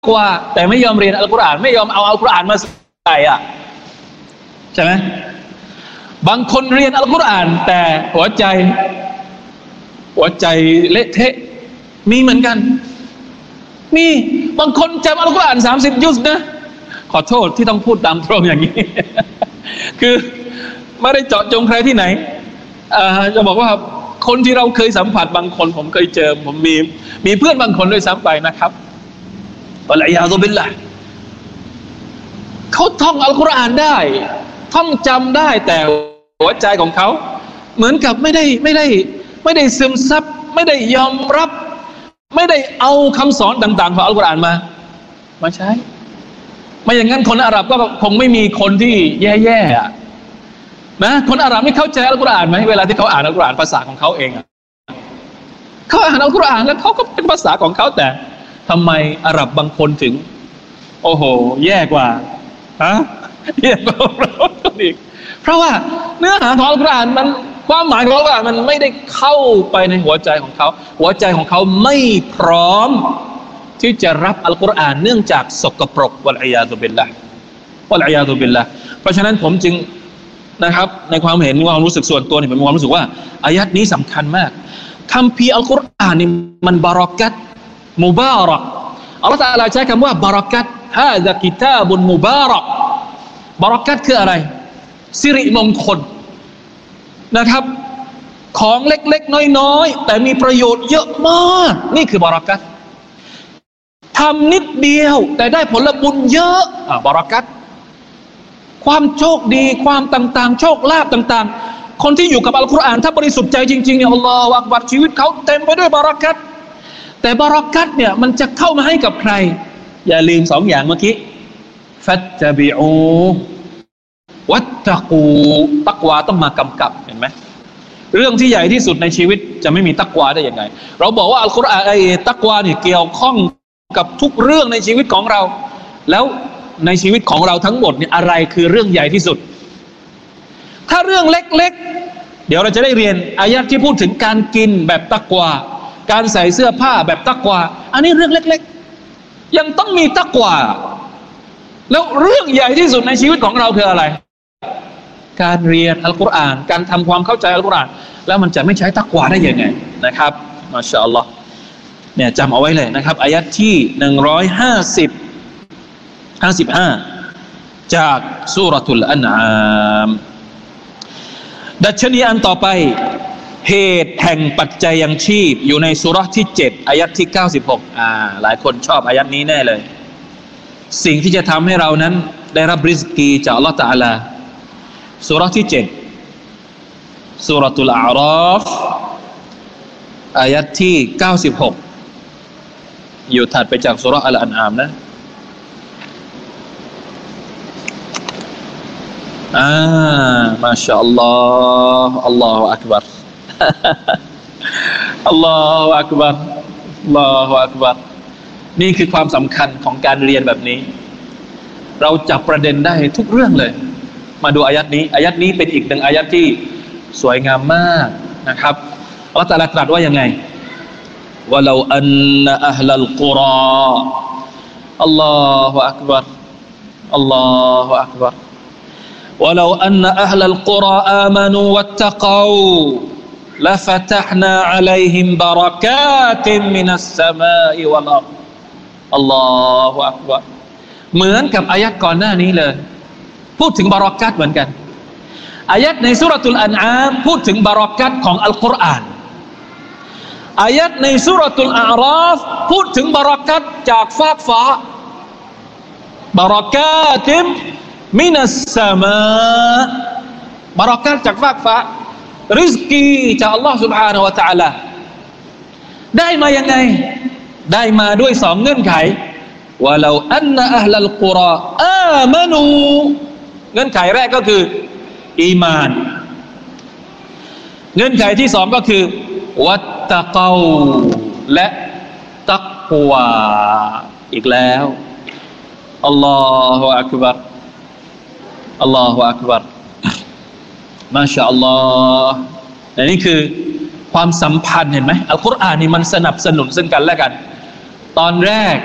กว่าแต่ไม่ยอมเรียนอัลกุรอานไม่ยอมเอาอัลกุรอานมาใส่อ่ะใช่ไหมบางคนเรียนอัลกุรอานแต่หัวใจเละเทะมีเหมือนกันมีบางคนจำอัลกุรอาน30 ยุสนะขอโทษที่ต้องพูดตามตรงอย่างนี้ คือไม่ได้เจาะจงใครที่ไหนจะบอกว่าคนที่เราเคยสัมผัสบางคนผมเคยเจอผมมีเพื่อนบางคนด้วยซ้ำไปนะครับอัลอยาซุบิลละห์เขาท่องอัลกุรอานได้ท่องจำได้แต่หัวใจของเขาเหมือนกับไม่ได้ซึมซับไม่ได้ยอมรับไม่ได้เอาคำสอนต่างๆของอัลกุรอานมาใช้ไม่อย่างนั้นคนอาหรับก็คงไม่มีคนที่แย่ๆนะคนอาหรับไม่เข้าใจอัลกุรอานไหมเวลาที่เขาอ่านอัลกุรอานภาษาของเขาเองเขาอ่านอัลกุรอานแล้วเขาก็เป็นภาษาของเขาแต่ทำไมอาหรับบางคนถึงโอ้โหแย่กว่าแย่กว่าเราอีกเพราะว่าเนื้อหาของอัลกุรอานมันความหมายของอัลกุรอานมันไม่ได้เข้าไปในหัวใจของเขาหัวใจของเขาไม่พร้อมที่จะรับอัลกุรอานเนื่องจากสกปรกวัลอียาซุบิลละห์เพราะฉะนั้นผมจึงนะครับในความเห็นความรู้สึกส่วนตัวเนี่ยผมมีความรู้สึกว่าอายัดนี้สำคัญมากคัมภีร์อัลกุรอานนี่มันบารักัตมุบารักอัลเลาะห์ตะอาลาใช้คำว่าบารักัตฮาซากิตาบุนมุบารักบารักัตคืออะไรสิริมงคลนะครับของเล็กๆน้อยๆแต่มีประโยชน์เยอะมากนี่คือบารักัตทำนิดเดียวแต่ได้ผลบุญเยอะบารักัตความโชคดีความต่างๆโชคลาภต่างๆคนที่อยู่กับอัลกุรอานถ้าบริสุทธิ์ใจจริงๆเนี่ยอัลลอฮฺอักบัรชีวิตเขาเต็มไปด้วยบารักัตแต่บารักัตเนี่ยมันจะเข้ามาให้กับใครอย่าลืม2 อย่างเมื่อกี้ฟัตตะบิอูวัตตะกูตักวาต้องมากำกับเห็นไหมเรื่องที่ใหญ่ที่สุดในชีวิตจะไม่มีตักวาได้ยังไงเราบอกว่าอัลกุรอานตักวาเนี่ยเกี่ยวข้องกับทุกเรื่องในชีวิตของเราแล้วในชีวิตของเราทั้งหมดเนี่ยอะไรคือเรื่องใหญ่ที่สุดถ้าเรื่องเล็กๆเดี๋ยวเราจะได้เรียนอายะห์ที่พูดถึงการกินแบบตักวาการใส่เสื้อผ้าแบบตักวาอันนี้เรื่องเล็กๆยังต้องมีตักวาแล้วเรื่องใหญ่ที่สุดในชีวิตของเราคืออะไรการเรียนอัลกุรอานการทำความเข้าใจอัลกุรอานแล้วมันจะไม่ใช้ตักวาได้ยังไงนะครับมาชาอัลลอฮ์เนี่ยจำเอาไว้เลยนะครับอายะห์ที่155จากซูเราะตุลอันอามดัชนีอันต่อไปเหตุแห่งปัจจัยยังชีพอยู่ในซูเราะห์ที่7อายะห์ที่96หลายคนชอบอายะห์นี้แน่เลยสิ่งที่จะทำให้เรานั้นได้รับริสกีจากอัลเลาะห์ตะอาลาซูเราะห์ที่7ซูเราะตุลอาราฟอายะห์ที่96อยู่ถัดไปจากซูเราะห์อัลอันอามนะมาชาอัลลอฮ์อัลลอฮุอักบัรอัลลอฮุอักบัรอัลลอฮุอักบัรนี่คือความสำคัญของการเรียนแบบนี้เราจับประเด็นได้ทุกเรื่องเลยมาดูอายัดนี้เป็นอีกหนึ่งอายัดที่สวยงามมากนะครับอัลเลาะห์ตะอาลาตรัสว่ายังไงวะลาอันนะอะห์ลัลกุรออัลลอฮุอักบัรอัลลอฮุอักบัรولو أن أهل القرى آمنوا واتقوا لفتحنا عليهم بركات من السماء والأرض الله أكبر เหมือนกับอายัดก่อนหน้านี้เลยพูดถึงบารอกัตเหมือนกันอายัดในซูเราะตุลอันอามพูดถึงบารอกัตของอัลกุรอานอายัดในซูเราะตุลอาราฟพูดถึงบารอกัตจากฟากฟ้าบารอกัตมินัสสมาบารักัตจากฟากฟ้าริสกีจากอัลลอฮฺ سبحانه และ تعالى ได้มายังไงได้มาด้วย2เงื่อนไขวะลาอันนะอะห์ลัลกุรออามานูเงื่อนไขแรกก็คืออีมานเงื่อนไขที่2ก็คือวัตตะกอและตักวาอีกแล้วอัลลอฮฺอักบัรอัลลอฮฺอักบัรมาชาอัลลอฮ์นี่คือความสัมพันธ์เห็นไหมอัลกุรอานนี่มันสนับสนุนซึ่งกันและกันตอนแรก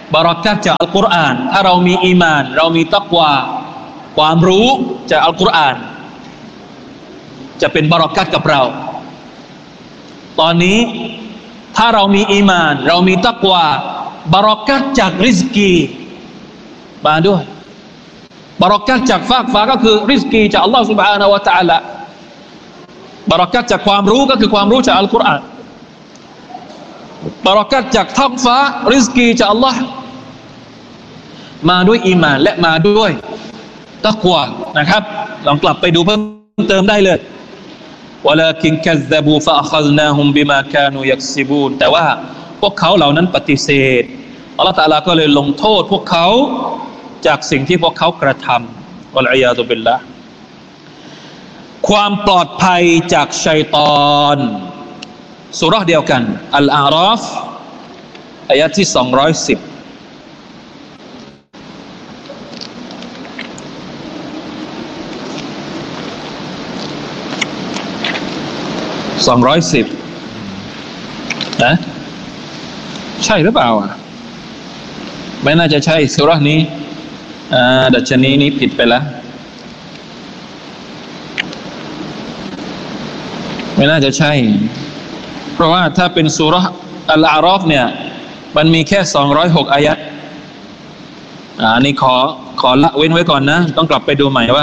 บารอกัตจากอัลกุรอานถ้าเรามีอีมานเรามีตักวาความรู้จากอัลกุรอานจะเป็นบารอกัตกับเราตอนนี้ถ้าเรามีอีมานเรามีตักวาบารอกัตจากริสกีมาด้วยบารอกัตจากฟากฟ้าก็คือริสกีจากอัลลอฮฺ سبحانه และ تعالى บารอกัตจากความรู้ก็คือความรู้จากอัลกุรอานบารอกัตจากท้องฟ้าริสกีจากอัลลอฮฺมาด้วยอีมานและมาด้วยตักวานะครับลองกลับไปดูเพิ่มเติมได้เลยวะลากินกัซซะบูฟะอะคัซนาฮุมบิมาคานูยักซิบูนแต่ว่าพวกเขาเหล่านั้นปฏิเสธอัลเลาะห์ตะอาลาก็เลยลงโทษพวกเขาจากสิ่งที่พวกเขากระทำวัลอียาซุบิลลาห์ความปลอดภัยจากชัยฏอนซูเราะห์เดียวกันอัลอาราฟอายะห์ที่210นะใช่หรือเปล่าไม่น่าจะใช่ซูเราะห์นี้ดัชนีนี้ผิดไปแล้วไม่น่าจะใช่เพราะว่าถ้าเป็นซูเราะห์อัลอาราฟเนี่ยมันมีแค่206อายะห์อันนี้ขอละเว้นไว้ก่อนนะต้องกลับไปดูใหม่ว่า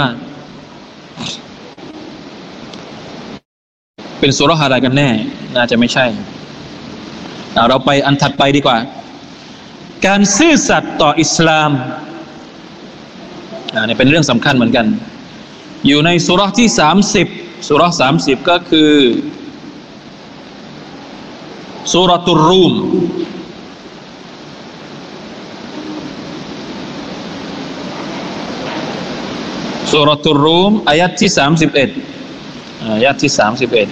เป็นซูเราะห์อะไรกันแน่น่าจะไม่ใช่เราไปอันถัดไปดีกว่าการซื่อสัตย์ต่ออิสลามนี่เป็นเรื่องสำคัญเหมือนกันอยู่ในซูเราะห์ที่30ซูเราะห์30ก็คือซูเราะตุรรูมซูเราะตุรรูมอายะห์ที่31อายะห์ที่31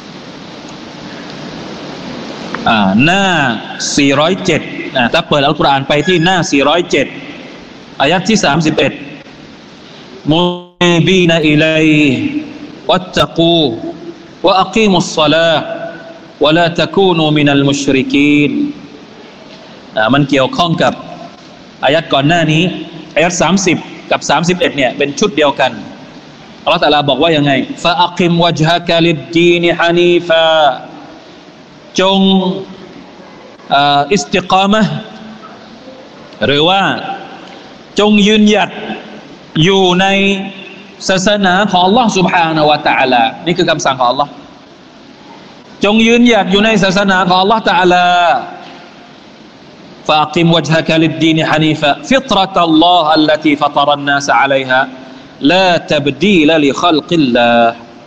หน้า407ถ้าเปิดอัลกุรอานไปที่หน้า407อายะห์ที่31มุนีบีนอิลัยวัตตะกูวะอักีมุศศอลาฮ์วะลาตะกูนูมินัลมุชริกีนมันเกี่ยวข้องกับอายะห์ก่อนหน้านี้อายะห์30กับ31เนี่ยเป็นชุดเดียวกันอัลเลาะห์ตะอาลาบอกว่ายังไงฟะอักิมวัจฮะกะลิดดีนฮะนีฟาจงอิสติกามะห์หรือว่าจงยืนหยัดอยู่ในศาสนาของ Allah Subhanahu Wa Taala นี่คือคำสั่งของ Allah จงยืนหยัดอยู่ในศาสนาของ Allah Taala فأقم وجهك للدين حنيفا فطرة الله التي فطر الناس عليها لا تبديل لخلق الله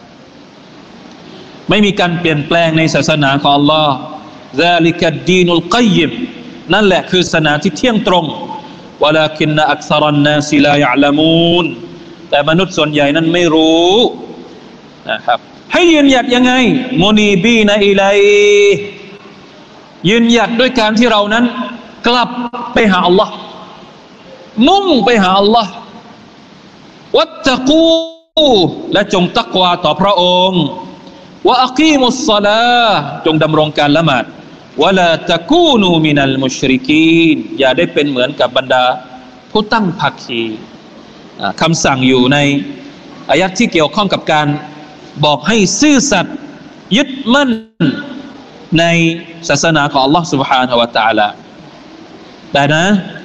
ไม่มีการเปลี่ยนแปลงในศาสนาของ Allah ذلك الدين القيم นั่นแหละคือศาสนาที่เที่ยงตรง ولكن أكثر الناس لا يعلمون แต่มนุษย์ส่วนใหญ่นั้นไม่รู้นะครับให้ยืนหยัดยังไงมุนีบีนะอิลัยยืนหยัดด้วยการที่เรานั้นกลับไปหาอัลลอฮ์มุ่งไปหาอัลลอฮ์วัตตะกูและจงตักวาต่อพระองค์วะอักีมุศศอลาฮ์จงดำรงการละหมาดวะลาตะกูนูมินัลมุชริกีนอย่าได้เป็นเหมือนกับบรรดาผู้ตั้งภาคีคำสั่งอยู่ในอายะห์ที่เกี่ยวข้องกับการบอกให้ซื่อสัตย์ยึดมั่นในศาสนาของ Allah Subhanahu Wa Taala ได้นะ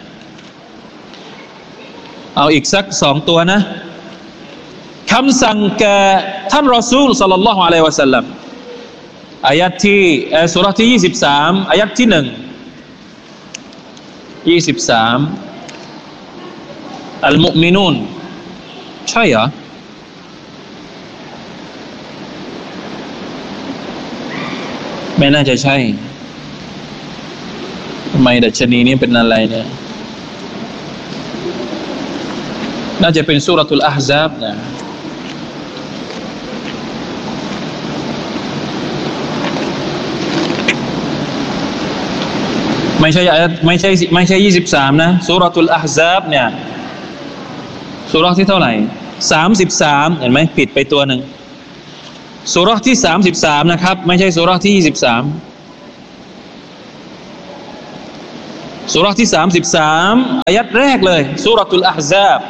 เอาอีกสัก2ตัวนะคำสั่งแก่ท่านรอซูลศ็อลลัลลอฮุอะลัยฮิวะซัลลัมอายะห์ที่ซูเราะห์ที่23อายะห์ที่1 23อัลมุอ์มินูนใช่เหรอไม่น่าจะใช่ทำไมดัชนีนี้เป็นอะไรเนี่ยน่าจะเป็นซูเราะตุลอะห์ซาบนะไม่ใช่23นะซูเราะตุลอะห์ซาบเนี่ยซูเราะห์ที่เท่าไหร่33เห็นไหมผิดไปตัวหนึ่งซูเราะห์ที่33นะครับไม่ใช่ซูเราะห์ที่23 ซูเราะห์ที่33อายะห์แรกเลยซูเราะตุลอะห์ซาบ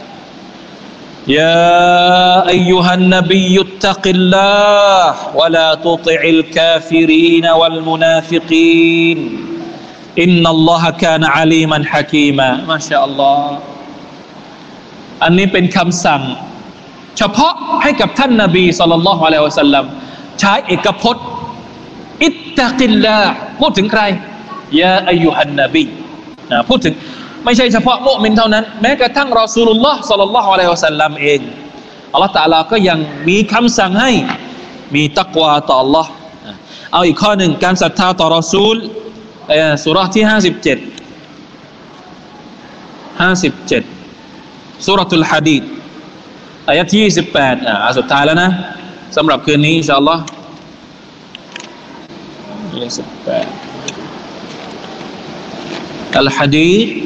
يا أيها النبي اتق الله ولا تطع الكافرين والمنافقين إن الله كان عليما حكيما ما شاء الله อันนี้เป็นคำสั่งเฉพาะให้กับท่านนบีศ็อลลัลลอฮุอะลัยฮิวะซัลลัมใช้เอกพจน์อิตตะกิลลาห์พูดถึงใครยาอัยยูฮันนบีพูดถึงไม่ใช่เฉพาะมุมินเท่านั้นแม้กระทั่งรอซูลุลลอฮ์ศ็อลลัลลอฮุอะลัยฮิวะซัลลัมเองอัลเลาะห์ตะอาลาก็ยังมีคำสั่งให้มีตักวาต่ออัลเลาะห์เอาอีกข้อหนึ่งการศรัทธาต่อรอซูลซูเราะห์ที่57ซูเราะตุลหะดีดอายะห์ที่28สุดท้ายแล้วนะสำหรับคืนนี้อินชาอัลลอฮ์28อัลหะดีษ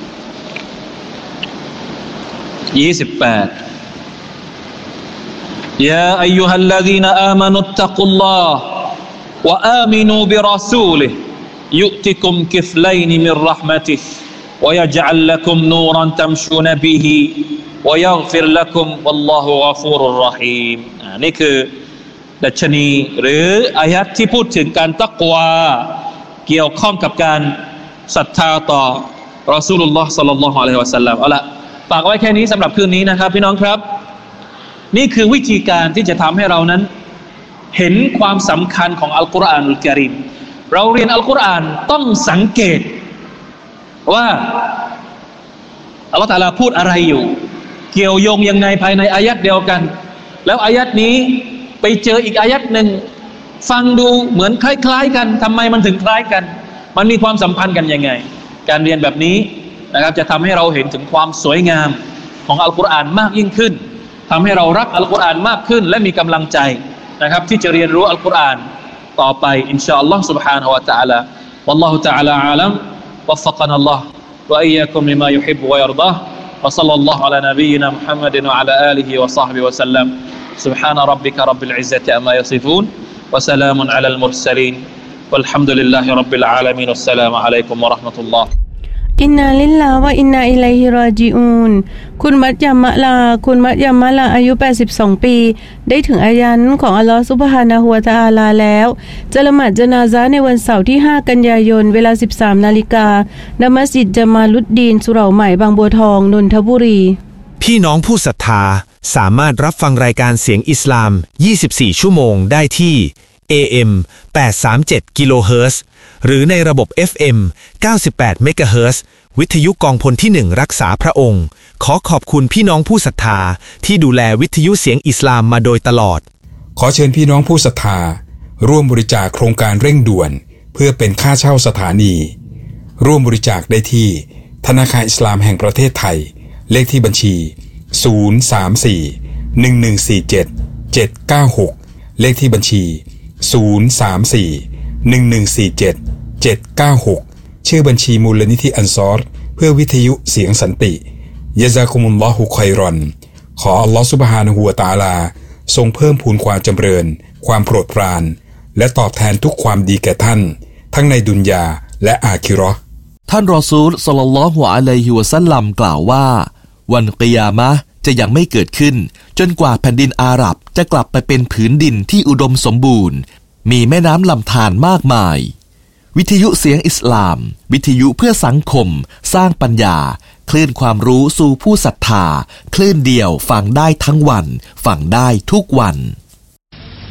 28 يا أيها الذين آمنوا اتقوا الله وآمنوا برسوله يؤتكم كفلين من رحمته ويجعل لكم نورا تمشون به ويغفر لكم والله غفور رحيم นี่คือดัชนีหรืออายะห์ที่พูดถึงการตักวาเกี่ยวข้องกับการศรัทธาต่อรอซูลุลลอฮ์ศ็อลลัลลอฮุอะลัยฮิวะซัลลัมเอาละฝากไว้แค่นี้สำหรับคืนนี้นะครับพี่น้องครับนี่คือวิธีการที่จะทำให้เรานั้นเห็นความสำคัญของอัลกุรอานอัลกะรีมเราเรียนอัลกุรอานต้องสังเกตว่าอัลเลาะห์ตะอาลาพูดอะไรอยู่เกี่ยวโยงยังไงภายในอายัดเดียวกันแล้วอายัดนี้ไปเจออีกอายัดหนึ่งฟังดูเหมือนคล้ายๆกันทำไมมันถึงคล้ายกันมันมีความสัมพันธ์กันยังไงการเรียนแบบนี้นะครับจะทำให้เราเห็นถึงความสวยงามของอัลกุรอานมากยิ่งขึ้นทำให้เรารักอัลกุรอานมากขึ้นและมีกำลังใจนะครับที่จะเรียนรู้อัลกุรอานต่อไปอินชาอัลลอฮ์ سبحانه และ تعالى والله تعالى أعلم وفقنا الله وإياكم لما يحب ويرضاه وصلى الله على نبينا محمد وعلى آله وصحبه وسلم سبحان ربك رب العزة عما يصفون وسلام على المرسلين والحمد لله رب العالمين والسلام عليكم ورحمة الله อินนาลิลลาฮ์วะอินนาอิลัยฮิรอญิอูนคุณมัตยามะลาอายุ82ปีได้ถึงอายันของอัลเลาะห์ซุบฮานะฮูวะตะอาลาแล้วจะละหมาดญะนาซะห์ในวันเสาร์ที่5กันยายนเวลา 13:00 นณมัสยิดญะมาลุดดีนสุเหร่าใหม่บางบัวทองนนทบุรีพี่น้องผู้ศรัทธาสามารถรับฟังรายการเสียงอิสลาม24ชั่วโมงได้ที่ AM 837กิโลเฮิรตซ์หรือในระบบ FM 98เมกะเฮิรตซ์วิทยุกองพลที่1รักษาพระองค์ขอขอบคุณพี่น้องผู้ศรัทธาที่ดูแลวิทยุเสียงอิสลามมาโดยตลอดขอเชิญพี่น้องผู้ศรัทธาร่วมบริจาคโครงการเร่งด่วนเพื่อเป็นค่าเช่าสถานีร่วมบริจาคได้ที่ธนาคารอิสลามแห่งประเทศไทยเลขที่บัญชี034-1147-796เลขที่บัญชี034-1147-796ชื่อบัญชีมูลนิธิอันซอรเพื่อวิทยุเสียงสันติยะซากุมุลลอฮุค็อยรอนขออัลลอฮฺซุบฮานะฮูวะตะอาลาทรงเพิ่มพูนความจำเริญความโปรดปรานและตอบแทนทุกความดีแก่ท่านทั้งในดุนยาและอาคิเราะห์ท่านรอซูลศ็อลลัลลอฮุอะลัยฮิวะซัลลัมกล่าวว่าวันกิยามะห์จะยังไม่เกิดขึ้นจนกว่าแผ่นดินอาหรับจะกลับไปเป็นผืนดินที่อุดมสมบูรณ์มีแม่น้ำลำธารมากมายวิทยุเสียงอิสลามวิทยุเพื่อสังคมสร้างปัญญาคลื่นความรู้สู่ผู้ศรัทธาคลื่นเดียวฟังได้ทั้งวันฟังได้ทุกวัน